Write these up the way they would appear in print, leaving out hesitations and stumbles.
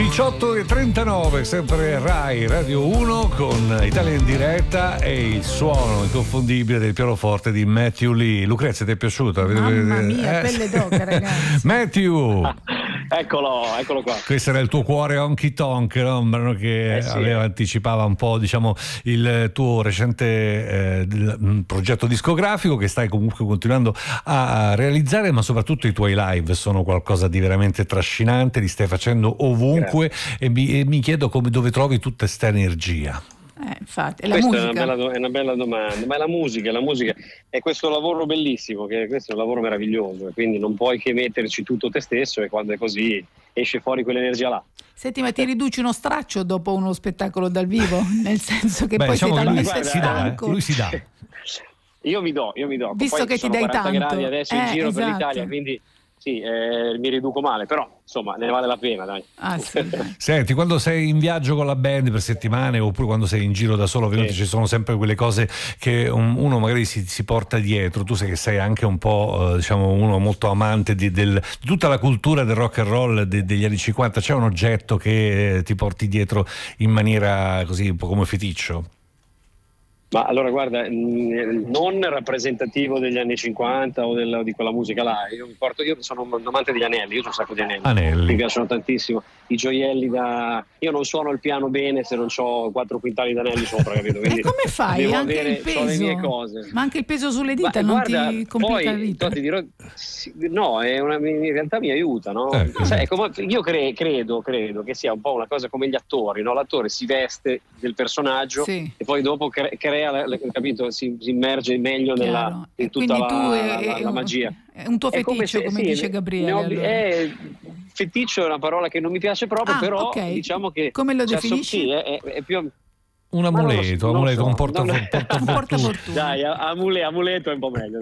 18:39, sempre Rai Radio 1 con Italia in diretta e il suono inconfondibile del pianoforte di Matthew Lee. Lucrezia, ti è piaciuto? Mamma mia, pelle d'oca, ragazzi. Matthew! Eccolo qua. Questo era il tuo cuore honky tonk, no? Un brano che anticipava un po', diciamo, il tuo recente progetto discografico che stai comunque continuando a realizzare, ma soprattutto i tuoi live sono qualcosa di veramente trascinante, li stai facendo ovunque. E mi chiedo dove trovi tutta questa energia. Infatti, questa è una bella domanda, ma è la musica è questo lavoro bellissimo, che questo è un lavoro meraviglioso, e quindi non puoi che metterci tutto te stesso, e quando è così esce fuori quell'energia là. Senti, ma ti riduci uno straccio dopo uno spettacolo dal vivo? Nel senso che poi diciamo sei talmente stanco. Lui si dà. Io mi do. Visto poi che ti dai 40 tanto. gradi adesso in giro esatto. per l'Italia, quindi sì, mi riduco male, però insomma ne vale la pena, dai. Sì. Senti, quando sei in viaggio con la band per settimane, oppure quando sei in giro da solo, ovviamente ci sono sempre quelle cose che uno magari si porta dietro. Tu sai che sei anche un po', diciamo, uno molto amante di tutta la cultura del rock and roll degli anni 50. C'è un oggetto che ti porti dietro in maniera così un po' come feticcio? Ma allora guarda, non rappresentativo degli anni 50 o di quella musica là. Io sono un amante degli anelli, io ho un sacco di anelli. Mi piacciono tantissimo i gioielli io non suono il piano bene se non ho 4 quintali d'anelli sopra, capito? Quindi e come fai? devo Anche avere, il peso, le mie cose. Ma anche il peso sulle dita non ti complica la vita? Ti dirò, no, in realtà mi aiuta, no? Sai, io credo che sia un po' una cosa come gli attori, no? L'attore si veste del personaggio e poi dopo crea, capito? Si immerge meglio in tutta la magia. È un tuo feticcio, come dice Gabriele. Feticcio è una parola che non mi piace proprio, però diciamo che come lo definisci? È più un amuleto, un portafortuna. Dai, amuleto è un po' meglio.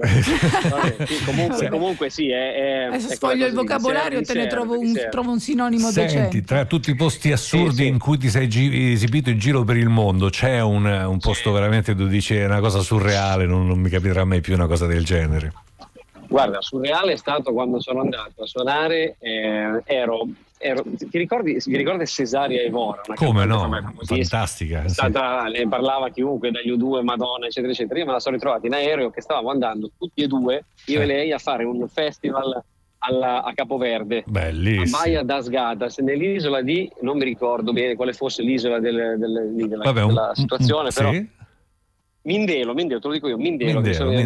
Comunque sì, adesso sfoglio il vocabolario e te ne trovo un sinonimo decente. Senti, tra tutti i posti assurdi in cui ti sei esibito in giro per il mondo, c'è un posto veramente dove dici è una cosa surreale, non mi capiterà mai più una cosa del genere? Guarda, surreale è stato quando sono andato a suonare, vi ricordi Cesaria Evora? Come no? Fantastica. Ne parlava chiunque, dagli U2, Madonna, eccetera, eccetera. Io me la sono ritrovata in aereo che stavamo andando tutti e due, io e lei, a fare un festival a Capoverde. Bellissimo. A Baia das Gatas, nell'isola di, non mi ricordo bene quale fosse l'isola della situazione, però... Mindelo, te lo dico io, Mindelo,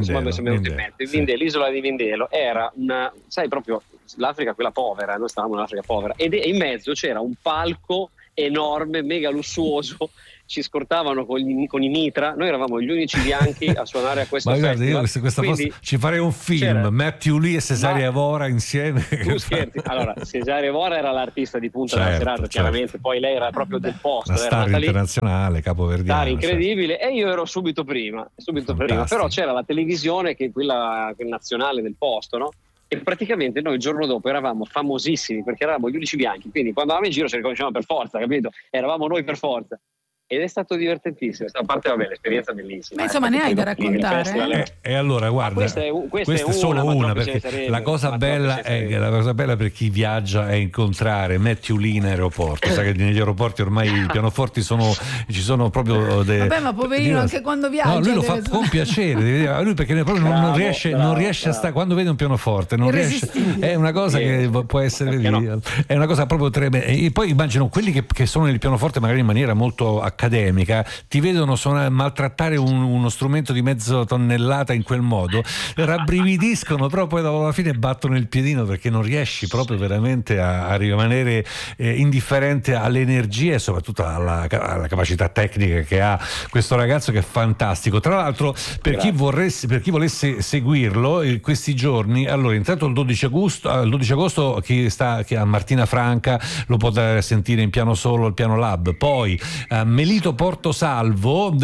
l'isola di Mindelo era sai proprio, l'Africa quella povera, noi stavamo nell'Africa povera, e in mezzo c'era un palco enorme, mega lussuoso, ci scortavano con i mitra, noi eravamo gli unici bianchi a suonare a questo festival. Io ci farei un film, Matthew Lee e Cesaria Evora insieme. Tu scherzi? Allora, Cesaria Evora era l'artista di punta della serata, chiaramente, poi lei era proprio del posto, la star internazionale, capoverdiana. Star incredibile, e io ero subito prima, però c'era la televisione, che è quella nazionale del posto, no? E praticamente noi il giorno dopo eravamo famosissimi perché eravamo gli unici bianchi, quindi quando andavamo in giro ci riconoscevamo per forza, capito? Eravamo noi per forza. Ed è stato divertentissimo, a parte l'esperienza bellissima. Ma insomma ne hai da raccontare. E allora guarda, questa è solo una, perché la cosa bella per chi viaggia è incontrare Matthew Lee in aeroporto. Sai che negli aeroporti ormai i pianoforti ci sono proprio vabbè, ma poverino anche quando viaggia. No, lui lo fa con piacere, lui perché proprio non riesce a stare, quando vede un pianoforte non riesce, è una cosa che può essere è una cosa proprio tremenda. E poi immagino quelli che sono nel pianoforte magari in maniera molto accademica, ti vedono maltrattare uno strumento di mezzo tonnellata in quel modo, rabbrividiscono, però poi alla fine battono il piedino perché non riesci proprio veramente a rimanere indifferente all'energia e soprattutto alla capacità tecnica che ha questo ragazzo, che è fantastico. Tra l'altro, per chi volesse seguirlo questi giorni, allora intanto il 12 agosto chi a Martina Franca lo potrà sentire in piano solo al Piano Lab, poi a Melito Porto Salvo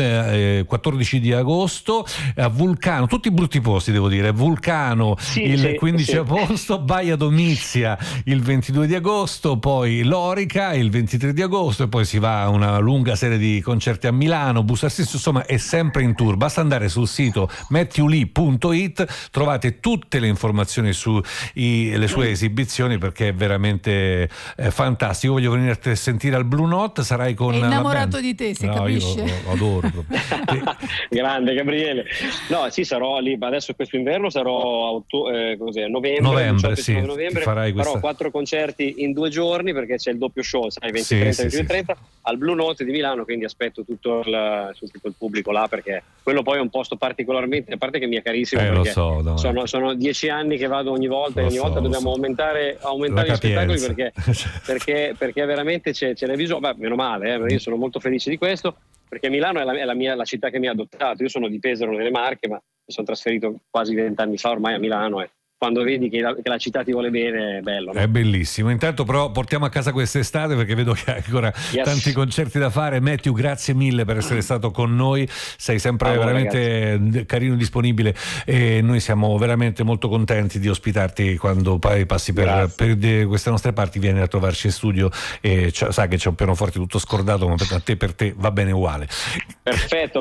14 di agosto, a Vulcano, tutti brutti posti devo dire, Vulcano il 15 agosto, Baia Domizia il 22 di agosto, poi Lorica il 23 di agosto e poi si va a una lunga serie di concerti a Milano, Bussarsis, insomma è sempre in tour. Basta andare sul sito matthewlee.it, trovate tutte le informazioni su le sue esibizioni, perché è veramente fantastico. Voglio venire a sentire al Blue Note, sarai con è innamorato di te, se capisce. Io lo adoro grande Gabriele. No, sì, sarò lì adesso questo inverno, sarò novembre, sì, novembre farai questa... farò 4 concerti in 2 giorni, perché c'è il doppio show, sai, 20-30 al Blue Note di Milano, quindi aspetto tutto il pubblico là, perché quello poi è un posto particolarmente, a parte che mi è carissimo, perché sono 10 anni che vado ogni volta, e ogni volta dobbiamo aumentare gli spettacoli, perché veramente c'è l'avviso, meno male, io sono molto felice di questo, perché Milano è la città che mi ha adottato. Io sono di Pesaro nelle Marche, ma mi sono trasferito quasi 20 anni fa ormai a Milano, e quando vedi che la città ti vuole bene è bello, no? È bellissimo. Intanto però portiamo a casa quest'estate, perché vedo che hai ancora tanti concerti da fare. Matthew, grazie mille per essere stato con noi, sei sempre veramente carino e disponibile, e noi siamo veramente molto contenti di ospitarti quando passi per queste nostre parti, vieni a trovarci in studio, e sa che c'è un pianoforte tutto scordato, ma per te va bene uguale. Perfetto.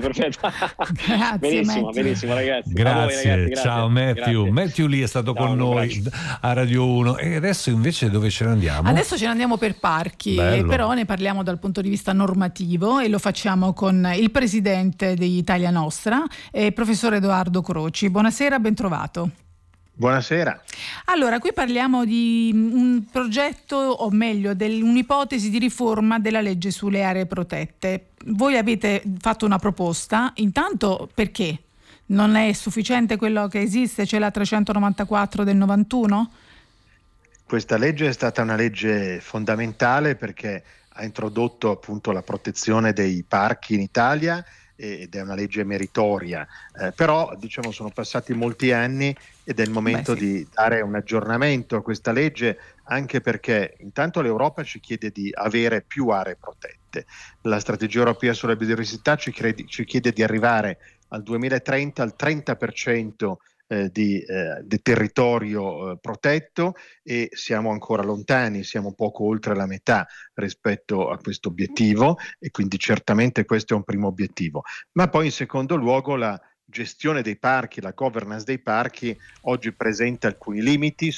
Grazie, benissimo ragazzi. Grazie, ragazzi, ciao Matthew. Grazie. Matthew Lee è stato con noi a Radio 1, e adesso invece dove ce ne andiamo? Adesso ce ne andiamo per parchi, però ne parliamo dal punto di vista normativo, e lo facciamo con il presidente di Italia Nostra, professor Edoardo Croci. Buonasera, ben trovato. Buonasera. Allora, qui parliamo di un progetto, o meglio, un'ipotesi di riforma della legge sulle aree protette. Voi avete fatto una proposta, intanto perché? Non è sufficiente quello che esiste, c'è la 394 del 91? Questa legge è stata una legge fondamentale, perché ha introdotto appunto la protezione dei parchi in Italia, ed è una legge meritoria, però diciamo sono passati molti anni ed è il momento di dare un aggiornamento a questa legge, anche perché intanto l'Europa ci chiede di avere più aree protette. La strategia europea sulla biodiversità ci chiede di arrivare al 2030 al 30% di territorio protetto, e siamo ancora lontani, siamo poco oltre la metà rispetto a questo obiettivo, e quindi certamente questo è un primo obiettivo. Ma poi in secondo luogo la gestione dei parchi, la governance dei parchi oggi presenta alcuni limiti,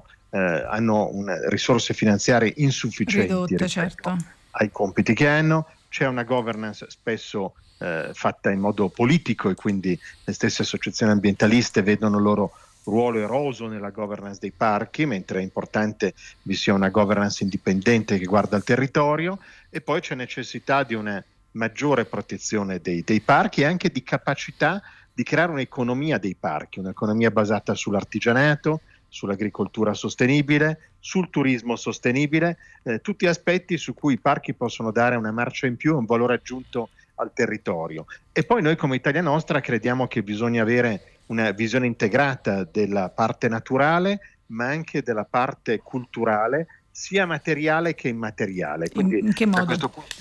hanno risorse finanziarie insufficienti rispetto ai compiti che hanno, c'è una governance spesso fatta in modo politico, e quindi le stesse associazioni ambientaliste vedono il loro ruolo eroso nella governance dei parchi, mentre è importante vi sia una governance indipendente che guarda il territorio, e poi c'è necessità di una maggiore protezione dei parchi, e anche di capacità di creare un'economia dei parchi, un'economia basata sull'artigianato, sull'agricoltura sostenibile, sul turismo sostenibile, tutti aspetti su cui i parchi possono dare una marcia in più, un valore aggiunto al territorio. E poi noi come Italia Nostra crediamo che bisogna avere una visione integrata della parte naturale, ma anche della parte culturale, sia materiale che immateriale. Quindi, in che modo?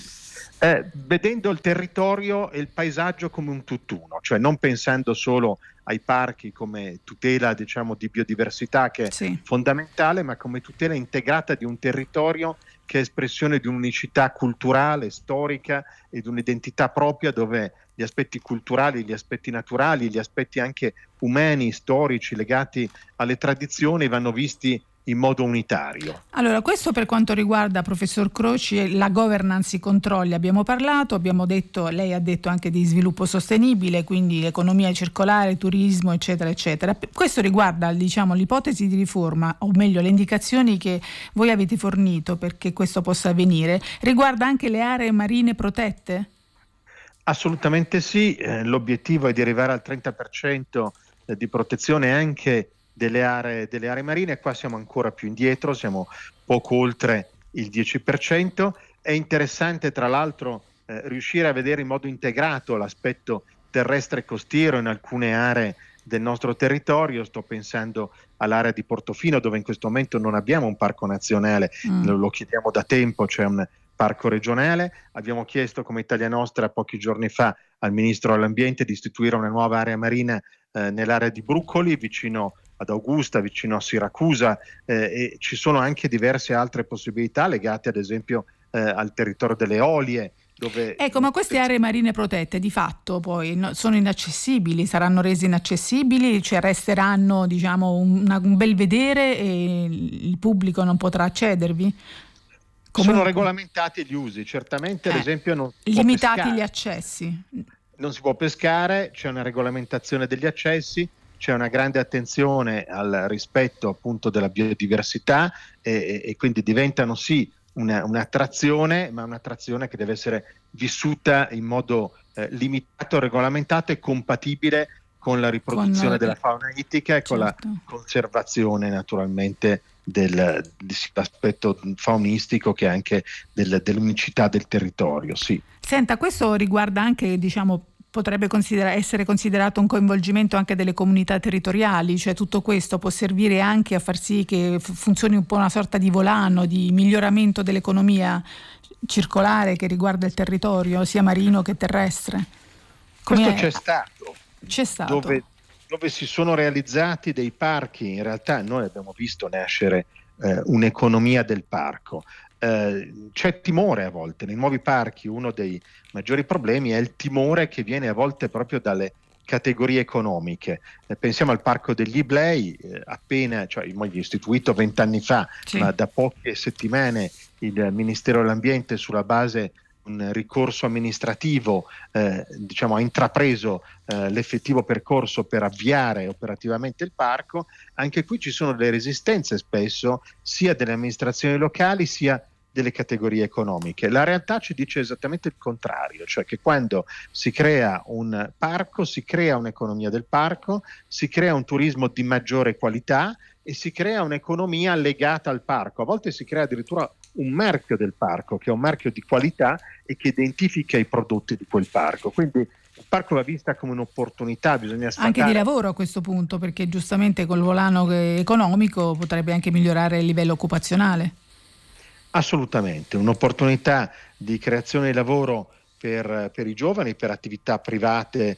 Vedendo il territorio e il paesaggio come un tutt'uno, cioè non pensando solo ai parchi come tutela, diciamo, di biodiversità, che è fondamentale, ma come tutela integrata di un territorio che è espressione di un'unicità culturale, storica e di un'identità propria, dove gli aspetti culturali, gli aspetti naturali, gli aspetti anche umani, storici, legati alle tradizioni vanno visti in modo unitario. Allora, questo per quanto riguarda, professor Croci, la governance, i controlli, abbiamo parlato, lei ha detto anche di sviluppo sostenibile, quindi l'economia circolare, turismo, eccetera, eccetera. Questo riguarda, diciamo, l'ipotesi di riforma, o meglio le indicazioni che voi avete fornito perché questo possa avvenire, riguarda anche le aree marine protette? Assolutamente sì, l'obiettivo è di arrivare al 30% di protezione anche delle aree marine. Qua siamo ancora più indietro, siamo poco oltre il 10%. È interessante tra l'altro riuscire a vedere in modo integrato l'aspetto terrestre e costiero in alcune aree del nostro territorio. Sto pensando all'area di Portofino, dove in questo momento non abbiamo un parco nazionale, lo chiediamo da tempo, c'è un parco regionale. Abbiamo chiesto come Italia Nostra pochi giorni fa al Ministro dell'Ambiente di istituire una nuova area marina nell'area di Bruccoli, vicino ad Augusta, vicino a Siracusa, e ci sono anche diverse altre possibilità legate ad esempio al territorio delle Eolie. Ecco, ma queste aree marine protette di fatto poi sono inaccessibili, saranno rese inaccessibili, cioè resteranno, diciamo, un bel vedere e il pubblico non potrà accedervi? Sono regolamentati gli usi, certamente ad esempio non limitati gli accessi. Non si può pescare, c'è una regolamentazione degli accessi, c'è una grande attenzione al rispetto appunto della biodiversità e quindi diventano sì un'attrazione, ma un'attrazione che deve essere vissuta in modo limitato, regolamentato e compatibile con la riproduzione della fauna ittica e con la conservazione naturalmente dell'aspetto faunistico che anche dell'unicità del territorio. Sì. Senta, questo riguarda anche, diciamo, potrebbe essere considerato un coinvolgimento anche delle comunità territoriali, cioè tutto questo può servire anche a far sì che funzioni un po' una sorta di volano, di miglioramento dell'economia circolare che riguarda il territorio, sia marino che terrestre. Questo c'è stato. Dove si sono realizzati dei parchi, in realtà noi abbiamo visto nascere un'economia del parco. C'è timore a volte nei nuovi parchi. Uno dei maggiori problemi è il timore che viene a volte proprio dalle categorie economiche. Pensiamo al parco degli Iblei, istituito 20 anni fa, sì. Ma da poche settimane il Ministero dell'Ambiente, sulla base un ricorso amministrativo, ha intrapreso l'effettivo percorso per avviare operativamente il parco. Anche qui ci sono delle resistenze spesso sia delle amministrazioni locali sia delle categorie economiche. La realtà ci dice esattamente il contrario, cioè che quando si crea un parco, si crea un'economia del parco, si crea un turismo di maggiore qualità e si crea un'economia legata al parco. A volte si crea addirittura un marchio del parco, che è un marchio di qualità e che identifica i prodotti di quel parco. Quindi il parco va vista come un'opportunità, bisogna sfatare. Anche di lavoro a questo punto, perché giustamente col volano economico potrebbe anche migliorare il livello occupazionale. Assolutamente, un'opportunità di creazione di lavoro per i giovani, per attività private,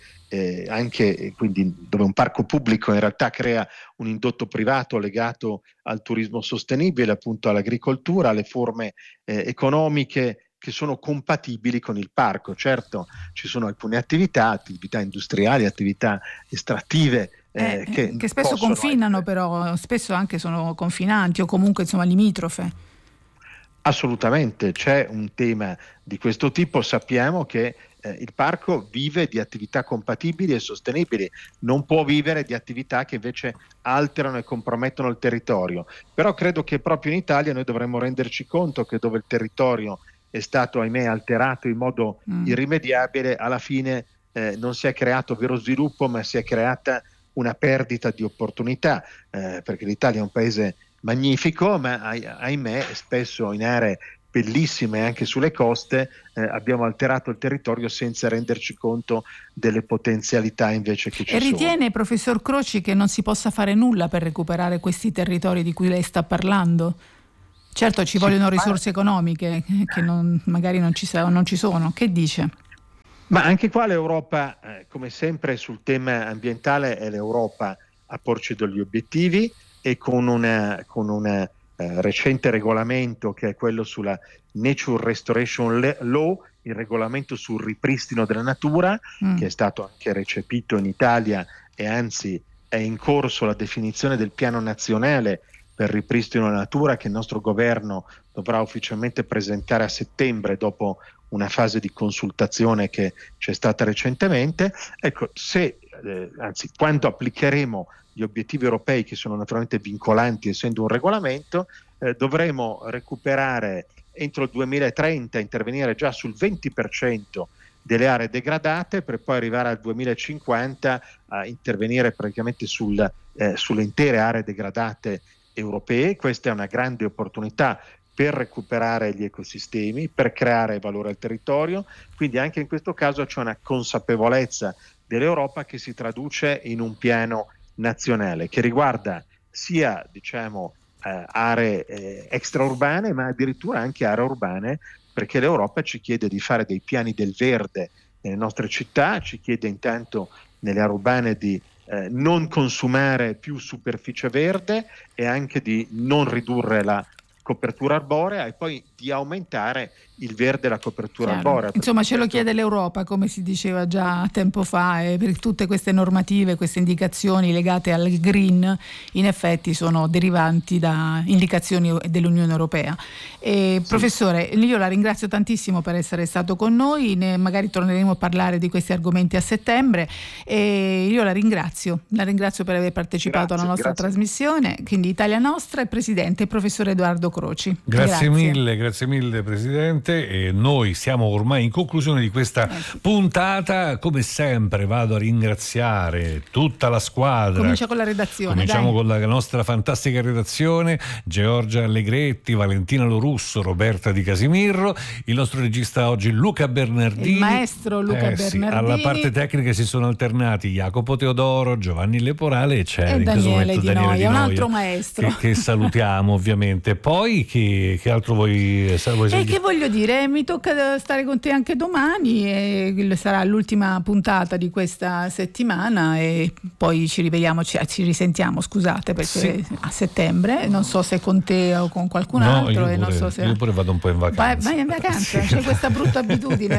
anche quindi dove un parco pubblico in realtà crea un indotto privato legato al turismo sostenibile, appunto all'agricoltura, alle forme economiche che sono compatibili con il parco. Certo, ci sono alcune attività industriali, attività estrattive che spesso confinano, però spesso anche sono confinanti o comunque limitrofe. Assolutamente, c'è un tema di questo tipo. Sappiamo che il parco vive di attività compatibili e sostenibili, non può vivere di attività che invece alterano e compromettono il territorio. Però credo che proprio in Italia noi dovremmo renderci conto che dove il territorio è stato, ahimè, alterato in modo irrimediabile, alla fine non si è creato vero sviluppo, ma si è creata una perdita di opportunità, perché l'Italia è un paese magnifico, ma ahimè spesso in aree bellissime anche sulle coste abbiamo alterato il territorio senza renderci conto delle potenzialità invece che ci sono. E ritiene, professor Croci, che non si possa fare nulla per recuperare questi territori di cui lei sta parlando? Certo, ci vogliono risorse economiche che magari non ci sono. Che dice? Ma anche qua l'Europa, come sempre sul tema ambientale, è l'Europa a porci degli obiettivi, e con un recente regolamento che è quello sulla Nature Restoration Law, il regolamento sul ripristino della natura, che è stato anche recepito in Italia e anzi è in corso la definizione del piano nazionale per il ripristino della natura che il nostro governo dovrà ufficialmente presentare a settembre dopo una fase di consultazione che c'è stata recentemente. Ecco, quando applicheremo gli obiettivi europei, che sono naturalmente vincolanti essendo un regolamento, dovremo recuperare entro il 2030, intervenire già sul 20% delle aree degradate, per poi arrivare al 2050 a intervenire praticamente sulle intere aree degradate europee. Questa è una grande opportunità per recuperare gli ecosistemi, per creare valore al territorio. Quindi anche in questo caso c'è una consapevolezza dell'Europa che si traduce in un piano nazionale che riguarda sia aree extraurbane, ma addirittura anche aree urbane perché l'Europa ci chiede di fare dei piani del verde nelle nostre città, ci chiede intanto nelle aree urbane di non consumare più superficie verde e anche di non ridurre la copertura arborea e poi di aumentare il verde e la copertura arborea. Insomma, ce lo chiede l'Europa, come si diceva già tempo fa, e per tutte queste normative, queste indicazioni legate al green, in effetti sono derivanti da indicazioni dell'Unione Europea. Sì. Professore, io la ringrazio tantissimo per essere stato con noi, magari torneremo a parlare di questi argomenti a settembre, e io la ringrazio per aver partecipato alla nostra trasmissione. Quindi Italia Nostra e Presidente, professore Edoardo Croci. Grazie mille Presidente. E noi siamo ormai in conclusione di questa puntata. Come sempre vado a ringraziare tutta la squadra. Comincia con la redazione. Cominciamo con la nostra fantastica redazione: Giorgia Allegretti, Valentina Lorusso, Roberta Di Casimirro, il nostro regista oggi Luca Bernardini, il maestro Luca Bernardini. Alla parte tecnica si sono alternati Jacopo Teodoro, Giovanni Leporale e c'è in questo momento Daniele Di Noia, un altro maestro che salutiamo ovviamente. Poi che altro vuoi sentire? Che voglio dire, mi tocca stare con te anche domani, e sarà l'ultima puntata di questa settimana e poi ci risentiamo, scusate, perché a settembre, non so se con te o con qualcun altro. Io pure vado un po' in vacanza. Vai in vacanza, c'è questa brutta abitudine.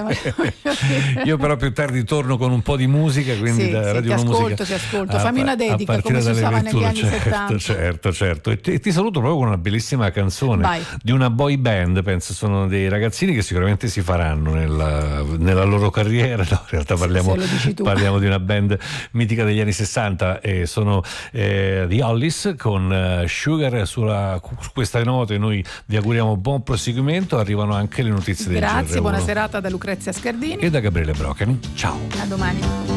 Io però più tardi torno con un po' di musica, quindi da Radio Musica. Ti ascolto, fammi una dedica come si usava negli anni 70. Certo. E ti saluto proprio con una bellissima canzone di una boy band, penso sono dei ragazzini che sicuramente si faranno nella loro carriera. No, in realtà parliamo di una band mitica degli anni 60 e sono The Hollies con Sugar. Su questa nota noi vi auguriamo buon proseguimento. Arrivano anche le notizie del GR1. Grazie, buona serata da Lucrezia Scardini e da Gabriele Brocani. Ciao. A domani.